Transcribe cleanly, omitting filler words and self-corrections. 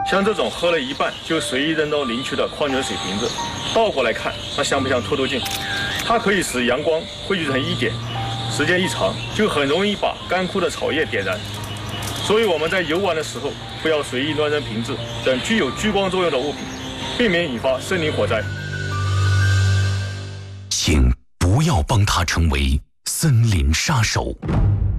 像这种喝了一半就随意扔到林区的矿泉水瓶子，倒过来看，那像不像透透镜？它可以使阳光汇聚成一点，时间一长就很容易把干枯的草叶点燃。所以我们在游玩的时候，不要随意乱扔瓶子等具有聚光作用的物品，避免引发森林火灾。 请不要帮他成为森林杀手。